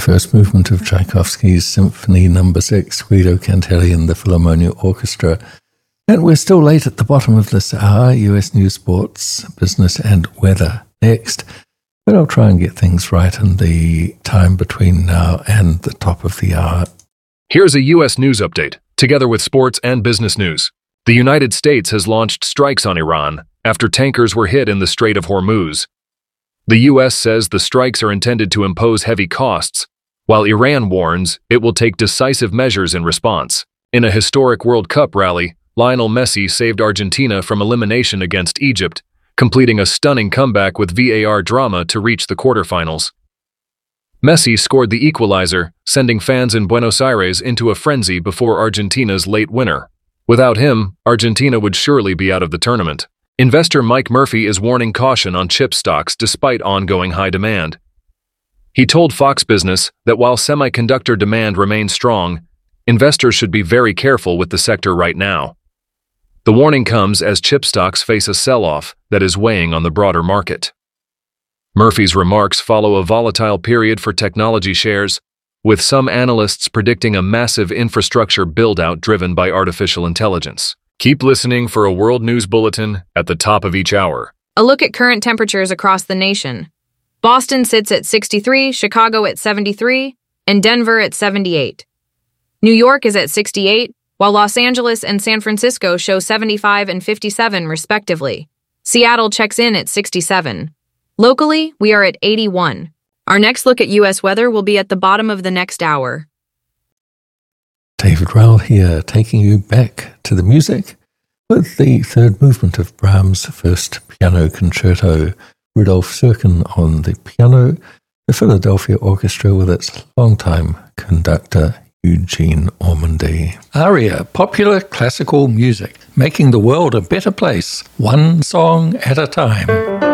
first movement of Tchaikovsky's Symphony No. 6, Guido Cantelli and the Philharmonia Orchestra. And we're still late at the bottom of this hour. US news, sports, business and weather next. But I'll try and get things right in the time between now and the top of the hour. Here's a U.S. news update, together with sports and business news. The United States has launched strikes on Iran after tankers were hit in the Strait of Hormuz. The U.S. says the strikes are intended to impose heavy costs, while Iran warns it will take decisive measures in response. In a historic World Cup rally, Lionel Messi saved Argentina from elimination against Egypt, completing a stunning comeback with VAR drama to reach the quarterfinals. Messi scored the equalizer, sending fans in Buenos Aires into a frenzy before Argentina's late winner. Without him, Argentina would surely be out of the tournament. Investor Mike Murphy is warning caution on chip stocks despite ongoing high demand. He told Fox Business that while semiconductor demand remains strong, investors should be very careful with the sector right now. The warning comes as chip stocks face a sell-off that is weighing on the broader market. Murphy's remarks follow a volatile period for technology shares, with some analysts predicting a massive infrastructure build-out driven by artificial intelligence. Keep listening for a World News Bulletin at the top of each hour. A look at current temperatures across the nation. Boston sits at 63, Chicago at 73, and Denver at 78. New York is at 68, while Los Angeles and San Francisco show 75 and 57 respectively. Seattle checks in at 67. Locally, we are at 81. Our next look at U.S. weather will be at the bottom of the next hour. David Rowell here, taking you back to the music with the third movement of Brahms' first piano concerto, Rudolf Serkin on the piano, the Philadelphia Orchestra with its longtime conductor, Eugene Ormandy. ARIA, popular classical music, making the world a better place, one song at a time.